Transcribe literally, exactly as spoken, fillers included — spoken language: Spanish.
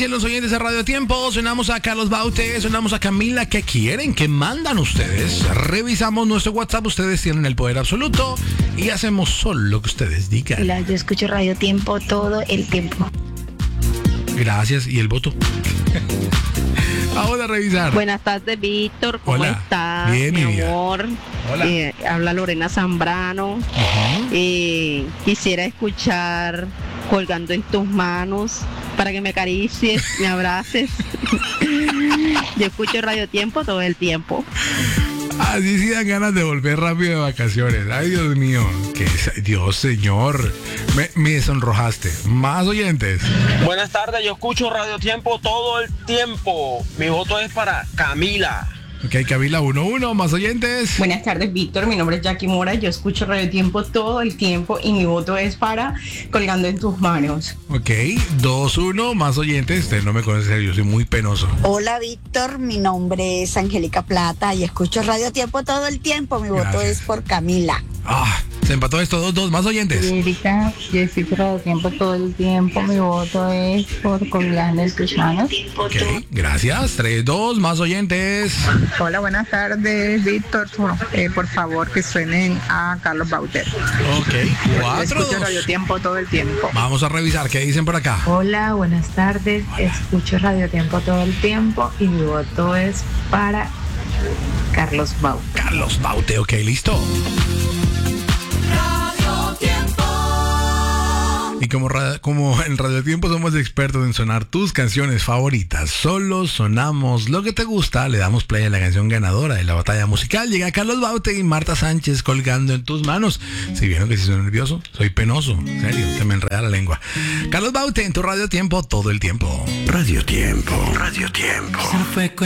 dicen los oyentes de Radio Tiempo? Sonamos a Carlos Baute, sonamos a Camila. ¿Qué quieren? ¿Qué mandan ustedes? Revisamos nuestro WhatsApp, ustedes tienen el poder absoluto y hacemos solo lo que ustedes digan. Hola, yo escucho Radio Tiempo todo el tiempo. Gracias, ¿y el voto? Vamos a revisar. Buenas tardes, Víctor, ¿cómo Hola. estás? Bien, mi mi vida. amor. Hola. Eh, habla Lorena Zambrano. Ajá. Eh, quisiera escuchar Colgando en tus manos para que me acaricies, me abraces. Yo escucho Radio Tiempo todo el tiempo. Así sí dan ganas de volver rápido de vacaciones. Ay, Dios mío. Que Dios, señor. Me, me sonrojaste. Más oyentes. Buenas tardes, yo escucho Radio Tiempo todo el tiempo. Mi voto es para Camila. Ok, Camila uno uno, más oyentes. Buenas tardes, Víctor. Mi nombre es Jackie Mora. Yo escucho Radio Tiempo todo el tiempo y mi voto es para Colgando en tus manos. Ok, dos uno, más oyentes. Usted no me conoce, yo soy muy penoso. Hola Víctor, mi nombre es Angélica Plata y escucho Radio Tiempo todo el tiempo. Mi voto Gracias. es por Camila. Ah, se empató esto, dos dos, más oyentes. Erika, yo escucho Radio Tiempo todo el tiempo. Mi voto es por Colgando en tus manos. Ok, gracias. tres dos, más oyentes. Hola, buenas tardes, Víctor. Eh, por favor, que suenen a Carlos Bauter. Ok, cuatro Escucho dos. Radio Tiempo todo el tiempo. Vamos a revisar qué dicen por acá. Hola, buenas tardes. Escucho Radio Tiempo todo el tiempo y mi voto es para Carlos Bau. Carlos Baute, ok, listo. Y como, ra- como en Radio Tiempo somos expertos en sonar tus canciones favoritas, solo sonamos lo que te gusta, le damos play a la canción ganadora de la batalla musical. Llega Carlos Baute y Marta Sánchez Colgando en tus manos. Si vieron que si soy nervioso, soy penoso, en serio, se me enreda la lengua. Carlos Baute en tu Radio Tiempo todo el tiempo. Radio Tiempo. Radio Tiempo.